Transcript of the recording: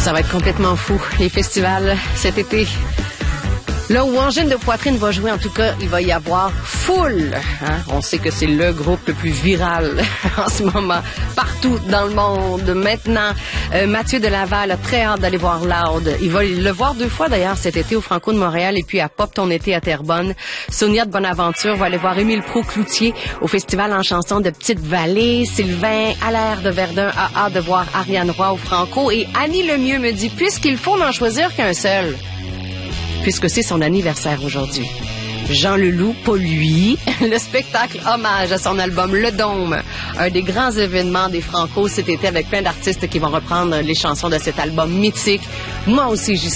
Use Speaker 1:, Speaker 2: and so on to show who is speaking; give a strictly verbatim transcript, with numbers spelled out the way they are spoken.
Speaker 1: Ça va être complètement fou, les festivals cet été. Là où Angine de Poitrine va jouer, en tout cas, il va y avoir foule. Hein? On sait que c'est le groupe le plus viral en ce moment, partout dans le monde. Maintenant, euh, Mathieu de Laval a très hâte d'aller voir Loud. Il va le voir deux fois d'ailleurs cet été au Franco de Montréal et puis à Pop ton été à Terrebonne. Sonia de Bonaventure va aller voir Émile Proulx-Cloutier au Festival en chanson de Petite-Vallée. Sylvain Allaire de Verdun a hâte de voir Ariane Roy au Franco. Et Annie Lemieux me dit, puisqu'il faut n'en choisir qu'un seul, puisque c'est son anniversaire aujourd'hui. Jean Leloup, pas lui. Le spectacle hommage à son album Le Dôme, un des grands événements des Franco cet été avec plein d'artistes qui vont reprendre les chansons de cet album mythique. Moi aussi, j'y